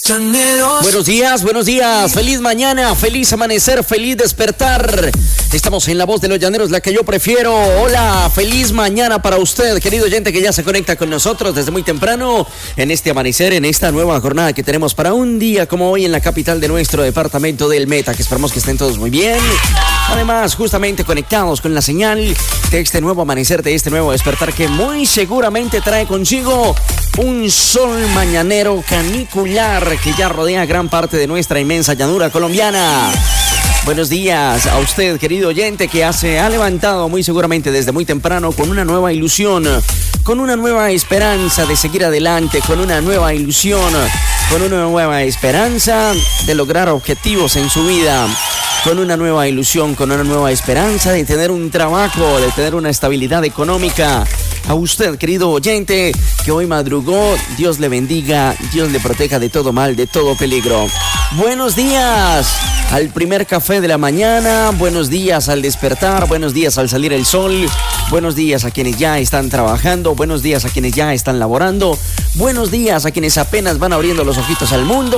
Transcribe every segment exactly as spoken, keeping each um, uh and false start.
Buenos días, buenos días, feliz mañana, feliz amanecer, feliz despertar. Estamos en La Voz de los Llaneros, la que yo prefiero. Hola, feliz mañana para usted, querido oyente que ya se conecta con nosotros desde muy temprano en este amanecer, en esta nueva jornada que tenemos para un día como hoy en la capital de nuestro departamento del Meta, que esperamos que estén todos muy bien. Además, justamente conectados con la señal de este nuevo amanecer, de este nuevo despertar que muy seguramente trae consigo un sol mañanero canicular que ya rodea gran parte de nuestra inmensa llanura colombiana. Buenos días a usted, querido oyente, que se ha levantado muy seguramente desde muy temprano con una nueva ilusión, con una nueva esperanza de seguir adelante, con una nueva ilusión, con una nueva esperanza de lograr objetivos en su vida, con una nueva ilusión, con una nueva esperanza de tener un trabajo, de tener una estabilidad económica. A usted, querido oyente, que hoy madrugó, Dios le bendiga, Dios le proteja de todo mal, de todo peligro. Buenos días al primer café de la mañana, buenos días al despertar, buenos días al salir el sol, buenos días a quienes ya están trabajando, buenos días a quienes ya están laborando, buenos días a quienes apenas van abriendo los ojitos al mundo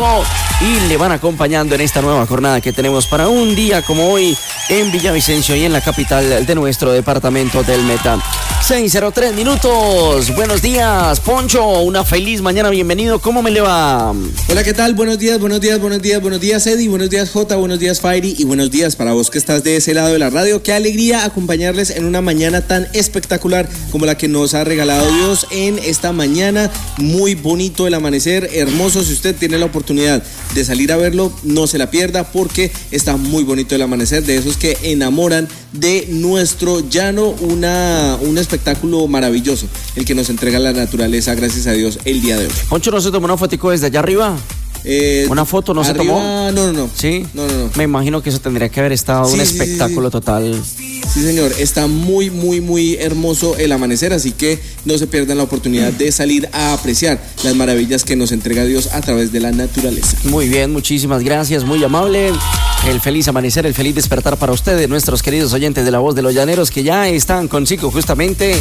y le van acompañando en esta nueva jornada que tenemos para un día como hoy en Villavicencio y en la capital de nuestro departamento del Meta. seis cero tres minutos. Buenos días, Poncho. Una feliz mañana. Bienvenido. ¿Cómo me le va? Hola, ¿qué tal? Buenos días, buenos días, buenos días, buenos días, Eddie. Buenos días, Jota. Buenos días, Fairy. Y buenos días para vos que estás de ese lado de la radio. Qué alegría acompañarles en una mañana tan espectacular como la que nos ha regalado Dios en esta mañana. Muy bonito el amanecer, hermoso. Si usted tiene la oportunidad de salir a verlo, no se la pierda porque está muy bonito el amanecer, de esos que enamoran de nuestro llano. Una, un espectáculo maravilloso el que nos entrega la naturaleza, gracias a Dios, el día de hoy. Poncho, ¿no se tomó una fotico desde allá arriba? Eh, ¿Una foto no arriba, se tomó? No, no, no. ¿Sí? No, no, no. Me imagino que eso tendría que haber estado sí, un sí, espectáculo sí, sí. total. Sí, señor. Está muy, muy, muy hermoso el amanecer, así que no se pierdan la oportunidad de salir a apreciar las maravillas que nos entrega Dios a través de la naturaleza. Muy bien, muchísimas gracias, muy amable. El feliz amanecer, el feliz despertar para ustedes, nuestros queridos oyentes de La Voz de los Llaneros, que ya están consigo justamente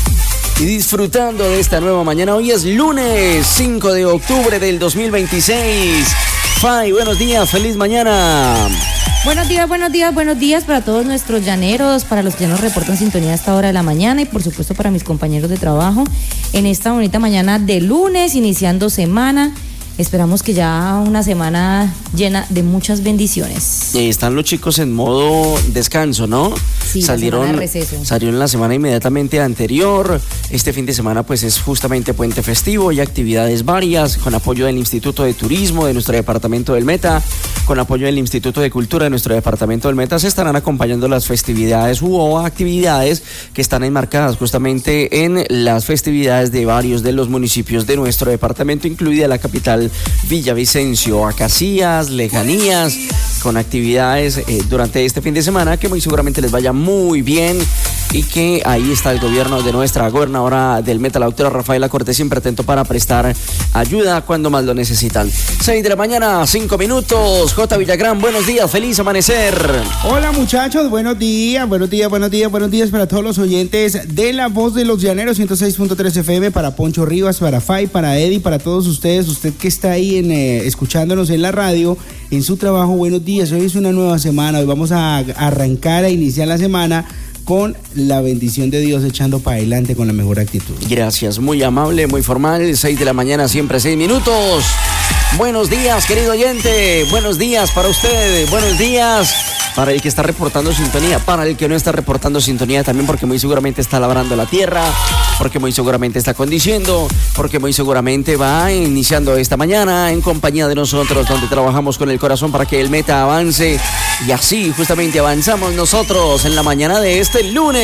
y disfrutando de esta nueva mañana. Hoy es lunes cinco de octubre del dos mil veintiséis. Fay, buenos días, feliz mañana. Buenos días, buenos días, buenos días para todos nuestros llaneros, para los que ya nos reportan sintonía a esta hora de la mañana y por supuesto para mis compañeros de trabajo en esta bonita mañana de lunes, iniciando semana. Esperamos que ya una semana llena de muchas bendiciones. Están los chicos en modo descanso, ¿no? Sí, salieron, la semana de receso. Salieron la semana inmediatamente anterior. Este fin de semana pues es justamente puente festivo y actividades varias con apoyo del Instituto de Turismo de nuestro departamento del Meta, con apoyo del Instituto de Cultura de nuestro departamento del Meta. Se estarán acompañando las festividades u actividades que están enmarcadas justamente en las festividades de varios de los municipios de nuestro departamento, incluida la capital Villavicencio. Acacias, lejanías, con actividades eh, durante este fin de semana que muy seguramente les vaya muy bien y que ahí está el gobierno de nuestra gobernadora del Meta, la doctora Rafaela Cortés, siempre atento para prestar ayuda cuando más lo necesitan. seis de la mañana, cinco minutos. J. Villagrán, buenos días, feliz amanecer. Hola muchachos, buenos días, buenos días, buenos días, buenos días para todos los oyentes de La Voz de los Llaneros, ciento seis punto tres F M, para Poncho Rivas, para Fay, para Eddie, para todos ustedes, usted que está ahí en, eh, escuchándonos en la radio, en su trabajo, buenos días. Hoy es una nueva semana, hoy vamos a arrancar a iniciar la semana con la bendición de Dios, echando para adelante con la mejor actitud. Gracias, muy amable, muy formal. seis de la mañana, siempre seis minutos. Buenos días, querido oyente. Buenos días para usted. Buenos días para el que está reportando sintonía, para el que no está reportando sintonía también, porque muy seguramente está labrando la tierra, porque muy seguramente está condiciendo, porque muy seguramente va iniciando esta mañana en compañía de nosotros, donde trabajamos con el corazón para que el Meta avance, y así justamente avanzamos nosotros en la mañana de este lunes.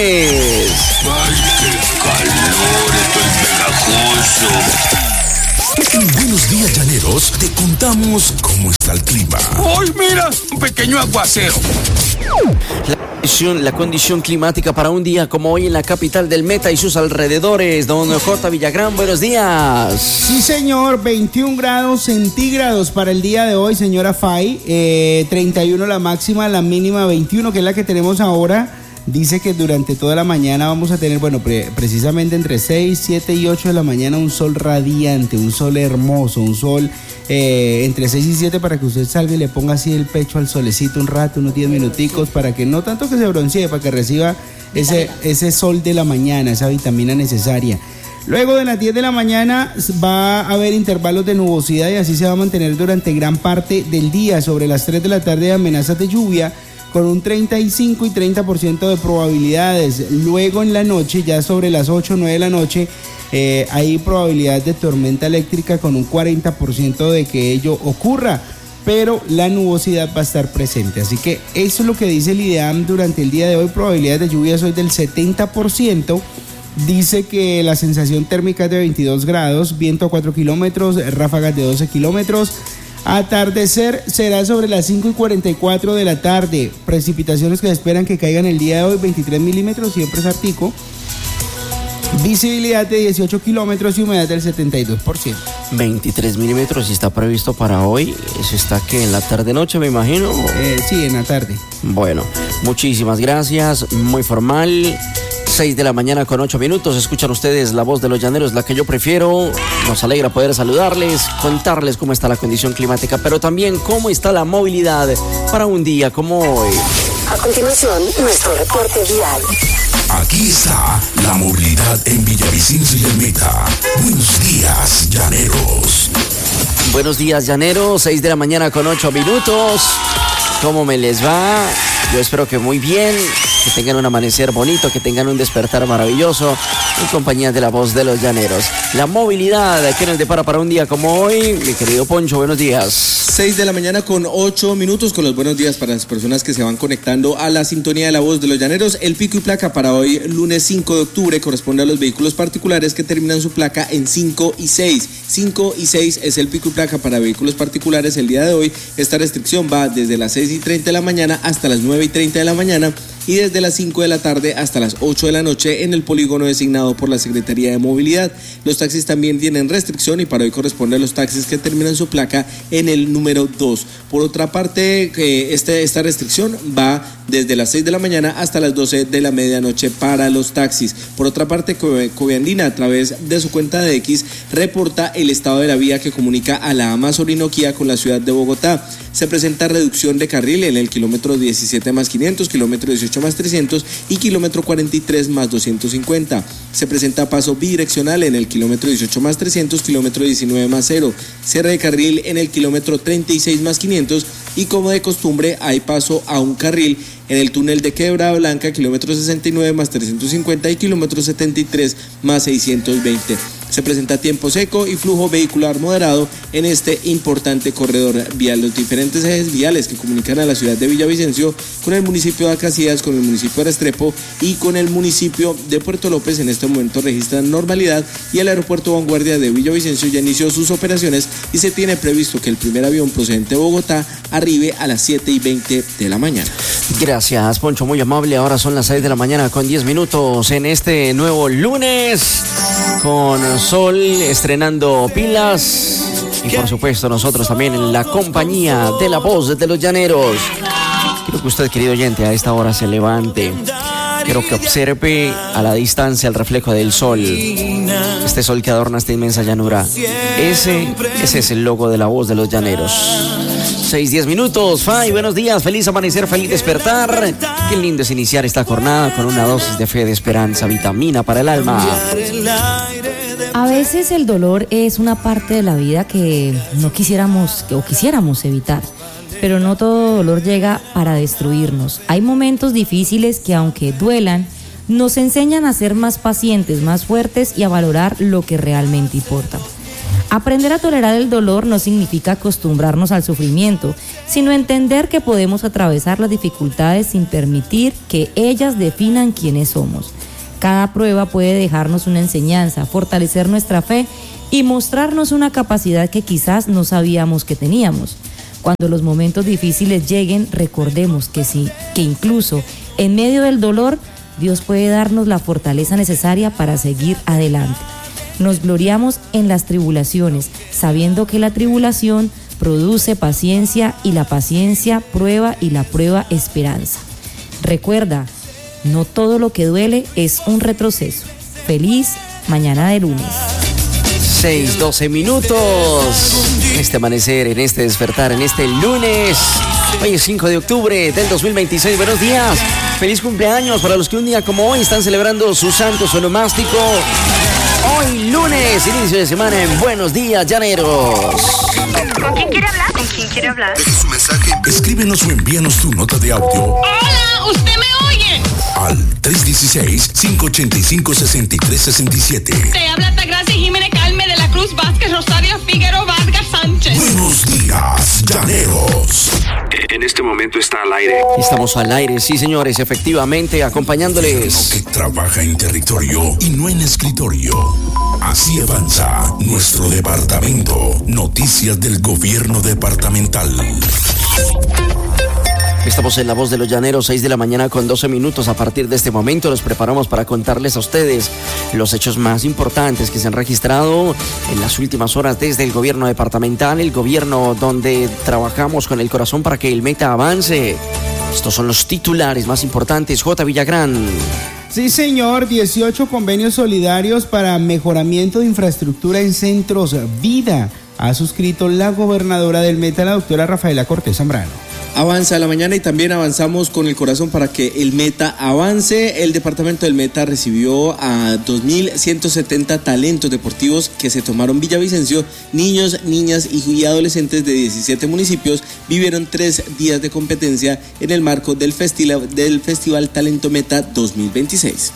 ¡Ay, qué calor! Estoy pegajoso. En Buenos Días Llaneros te contamos cómo está el clima. ¡Ay, mira! Un pequeño aguacero. La condición, la condición climática para un día como hoy en la capital del Meta y sus alrededores. Don J. Villagrán, buenos días. Sí, señor, veintiún grados centígrados para el día de hoy, señora Fay. Eh, treinta y uno la máxima, la mínima veintiuno, que es la que tenemos ahora. Dice que durante toda la mañana vamos a tener, bueno, pre- precisamente entre seis, siete y ocho de la mañana un sol radiante, un sol hermoso, un sol eh, entre seis y siete para que usted salga y le ponga así el pecho al solecito un rato, unos diez minuticos, para que no tanto que se broncee, para que reciba ese, ese sol de la mañana, esa vitamina necesaria. Luego de las diez de la mañana va a haber intervalos de nubosidad y así se va a mantener durante gran parte del día. Sobre las tres de la tarde amenazas de lluvia con un treinta y cinco y treinta por ciento de probabilidades. Luego en la noche, ya sobre las ocho o nueve de la noche, eh, hay probabilidad de tormenta eléctrica con un cuarenta por ciento de que ello ocurra, pero la nubosidad va a estar presente. Así que eso es lo que dice el IDEAM durante el día de hoy. Probabilidades de lluvias hoy del setenta por ciento. Dice que la sensación térmica es de veintidós grados, viento a cuatro kilómetros, ráfagas de doce kilómetros. Atardecer será sobre las cinco y cuarenta y cuatro de la tarde. Precipitaciones que se esperan que caigan el día de hoy, veintitrés milímetros, siempre es artico. Visibilidad de dieciocho kilómetros y humedad del setenta y dos por ciento. veintitrés milímetros y está previsto para hoy. Eso está que en la tarde-noche, me imagino. Eh, sí, en la tarde. Bueno, muchísimas gracias. Muy formal. seis de la mañana con ocho minutos. Escuchan ustedes la voz de los llaneros, la que yo prefiero. Nos alegra poder saludarles, contarles cómo está la condición climática, pero también cómo está la movilidad para un día como hoy. A continuación, nuestro reporte vial. Aquí está la movilidad en Villavicencio y el Meta. Buenos días, llaneros. Buenos días, llaneros. seis de la mañana con ocho minutos. ¿Cómo me les va? Yo espero que muy bien, que tengan un amanecer bonito, que tengan un despertar maravilloso en compañía de la voz de los llaneros. La movilidad aquí en el depara para un día como hoy. Mi querido Poncho, buenos días. seis de la mañana con ocho minutos, con los buenos días para las personas que se van conectando a la sintonía de la voz de los llaneros. El pico y placa para hoy, lunes cinco de octubre, corresponde a los vehículos particulares que terminan su placa en cinco y seis. cinco y seis es el pico y placa para vehículos particulares el día de hoy. Esta restricción va desde las seis y treinta de la mañana hasta las nueve y treinta de la mañana y desde las cinco de la tarde hasta las ocho de la noche en el polígono designado por la Secretaría de Movilidad. Los taxis también tienen restricción y para hoy corresponde a los taxis que terminan su placa en el número dos. Por otra parte, eh, este, esta restricción va desde las seis de la mañana hasta las doce de la medianoche para los taxis. Por otra parte, Coviandina, a través de su cuenta de X, reporta el estado de la vía que comunica a la Amas Orinoquía con la ciudad de Bogotá. Se presenta reducción de carril en el kilómetro diecisiete más quinientos, kilómetro dieciocho más trescientos y kilómetro cuarenta y tres más doscientos cincuenta. Se presenta paso bidireccional en el kilómetro dieciocho más trescientos, kilómetro diecinueve más cero. Cierre de carril en el kilómetro treinta y seis más quinientos y como de costumbre hay paso a un carril en el túnel de Quebrada Blanca, kilómetro sesenta y nueve más trescientos cincuenta y kilómetro setenta y tres más seiscientos veinte. Se presenta tiempo seco y flujo vehicular moderado en este importante corredor vial. Los diferentes ejes viales que comunican a la ciudad de Villavicencio con el municipio de Acacías, con el municipio de Restrepo y con el municipio de Puerto López en este momento registran normalidad y el aeropuerto Vanguardia de Villavicencio ya inició sus operaciones y se tiene previsto que el primer avión procedente de Bogotá arribe a las siete y veinte de la mañana. Gracias, Poncho, muy amable. Ahora son las seis de la mañana con diez minutos en este nuevo lunes con sol, estrenando pilas y por supuesto nosotros también en la compañía de la voz de los llaneros. Quiero que usted, querido oyente, a esta hora se levante. Quiero que observe a la distancia el reflejo del sol. Este sol que adorna esta inmensa llanura. Ese, ese es el logo de la voz de los llaneros. seis, diez minutos. Fay, buenos días, feliz amanecer, feliz despertar. Qué lindo es iniciar esta jornada con una dosis de fe, de esperanza, vitamina para el alma. A veces el dolor es una parte de la vida que no quisiéramos o quisiéramos evitar, pero no todo dolor llega para destruirnos. Hay momentos difíciles que, aunque duelan, nos enseñan a ser más pacientes, más fuertes y a valorar lo que realmente importa. Aprender a tolerar el dolor no significa acostumbrarnos al sufrimiento, sino entender que podemos atravesar las dificultades sin permitir que ellas definan quiénes somos. Cada prueba puede dejarnos una enseñanza, fortalecer nuestra fe y mostrarnos una capacidad que quizás no sabíamos que teníamos. Cuando los momentos difíciles lleguen, recordemos que sí, que incluso en medio del dolor, Dios puede darnos la fortaleza necesaria para seguir adelante. Nos gloriamos en las tribulaciones, sabiendo que la tribulación produce paciencia y la paciencia prueba y la prueba esperanza. Recuerda, No todo lo que duele es un retroceso. Feliz mañana de lunes. seis, doce minutos. En este amanecer, en este despertar, en este lunes. Hoy es cinco de octubre del dos mil veintiséis. Buenos días. Feliz cumpleaños para los que un día como hoy están celebrando su santo onomástico. Hoy lunes, inicio de semana en Buenos Días, Llaneros. ¿Con quién quiere hablar? ¿Con quién quiere hablar? Deje su mensaje. Escríbenos o envíanos tu nota de audio. ¡Hola! ¿Usted me oye? Al tres uno seis, cinco ocho cinco, seis tres seis siete. Te habla Tagracia Jiménez Calme de la Cruz Vázquez Rosario Figueroa Vargas Sánchez. Buenos días, Llaneros. En este momento está al aire. Estamos al aire, sí señores, efectivamente, acompañándoles. Que trabaja en territorio y no en escritorio. Así avanza nuestro departamento. Noticias del gobierno departamental. Estamos en La Voz de los Llaneros, seis de la mañana con doce minutos. A partir de este momento nos preparamos para contarles a ustedes los hechos más importantes que se han registrado en las últimas horas desde el gobierno departamental, el gobierno donde trabajamos con el corazón para que el meta avance. Estos son los titulares más importantes. J. Villagrán. Sí, señor, dieciocho convenios solidarios para mejoramiento de infraestructura en centros vida. Ha suscrito la gobernadora del Meta, la doctora Rafaela Cortés Zambrano. Avanza la mañana y también avanzamos con el corazón para que el Meta avance. El departamento del Meta recibió a dos mil ciento setenta talentos deportivos que se tomaron Villavicencio. Niños, niñas y adolescentes de diecisiete municipios vivieron tres días de competencia en el marco del Festival, del Festival Talento Meta dos mil veintiséis.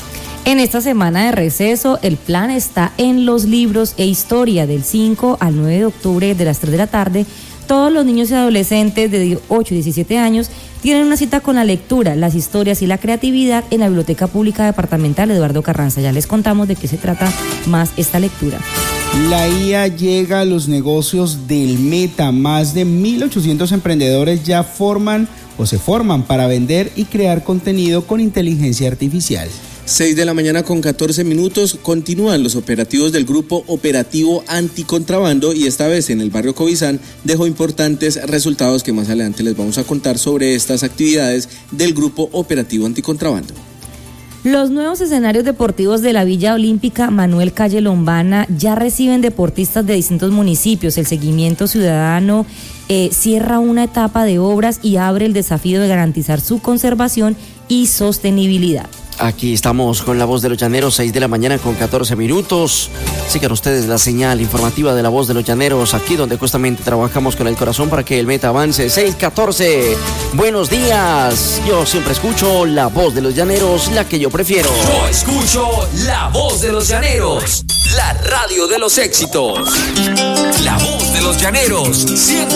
En esta semana de receso, el plan está en los libros e historia del cinco al nueve de octubre de las tres de la tarde. Todos los niños y adolescentes de ocho y diecisiete años tienen una cita con la lectura, las historias y la creatividad en la Biblioteca Pública Departamental Eduardo Carranza. Ya les contamos de qué se trata más esta lectura. La I A llega a los negocios del Meta. Más de mil ochocientos emprendedores ya forman o se forman para vender y crear contenido con inteligencia artificial. seis de la mañana con catorce minutos, continúan los operativos del Grupo Operativo Anticontrabando y esta vez en el barrio Cobizán dejó importantes resultados que más adelante les vamos a contar sobre estas actividades del Grupo Operativo Anticontrabando. Los nuevos escenarios deportivos de la Villa Olímpica Manuel Calle Lombana ya reciben deportistas de distintos municipios. El seguimiento ciudadano eh, cierra una etapa de obras y abre el desafío de garantizar su conservación y sostenibilidad. Aquí estamos con La Voz de los Llaneros, seis de la mañana con catorce minutos. Sigan ustedes la señal informativa de La Voz de los Llaneros, aquí donde justamente trabajamos con el corazón para que el meta avance. seis catorce, buenos días. Yo siempre escucho La Voz de los Llaneros, la que yo prefiero. Yo escucho La Voz de los Llaneros, la radio de los éxitos. La Voz de los Llaneros, ciento